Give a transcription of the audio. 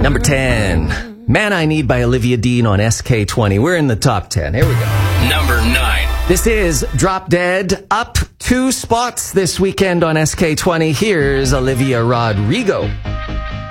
Number 10, Man I Need by Olivia Dean on SK20. We're in the top 10. Here we go. Number 9. This is Drop Dead, up 2 spots this weekend on SK20. Here's Olivia Rodrigo.